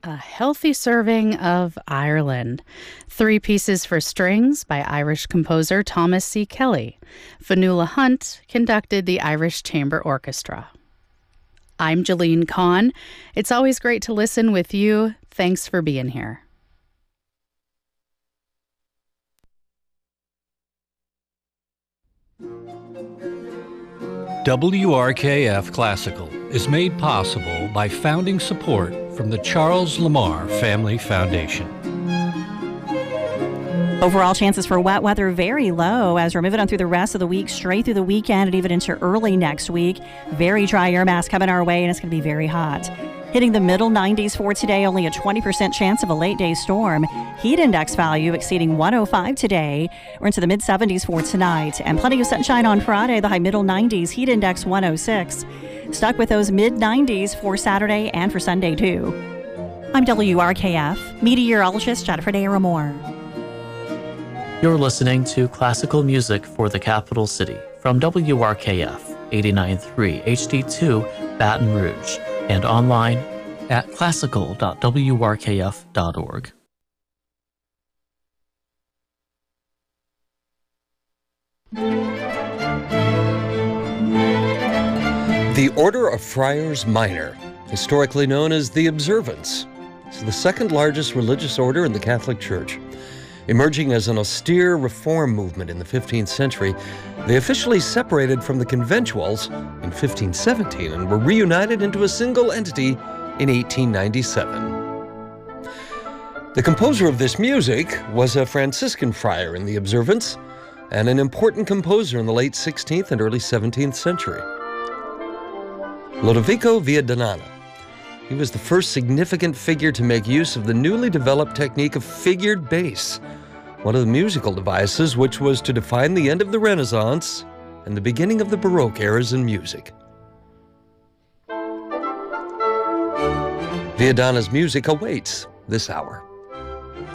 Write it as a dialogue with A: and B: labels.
A: A healthy serving of Ireland. Three pieces for strings by Irish composer Thomas C. Kelly. Fionnuala Hunt conducted the Irish Chamber Orchestra. I'm Jalene Kahn. It's always great to listen with you. Thanks for being here.
B: WRKF Classical is made possible by founding support from the Charles Lamar Family Foundation.
C: Overall chances for wet weather very low as we're moving on through the rest of the week, straight through the weekend and even into early next week. Very dry air mass coming our way and it's going to be very hot. Hitting the middle 90s for today, only a 20% chance of a late day storm. Heat index value exceeding 105 today. We're into the mid 70s for tonight. And plenty of sunshine on Friday, the high middle 90s, heat index 106. Stuck with those mid 90s for Saturday and for Sunday too. I'm WRKF meteorologist Jennifer Daramore.
D: You're listening to classical music for the capital city from WRKF 89.3 HD2 Baton Rouge and online at classical.wrkf.org.
E: The Order of Friars Minor, historically known as the Observants, is the second largest religious order in the Catholic Church. Emerging as an austere reform movement in the 15th century, they officially separated from the conventuals in 1517 and were reunited into a single entity in 1897. The composer of this music was a Franciscan friar in the Observants and an important composer in the late 16th and early 17th century. Lodovico Viadana. He was the first significant figure to make use of the newly developed technique of figured bass, one of the musical devices which was to define the end of the Renaissance and the beginning of the Baroque eras in music. Viadana's music awaits this hour.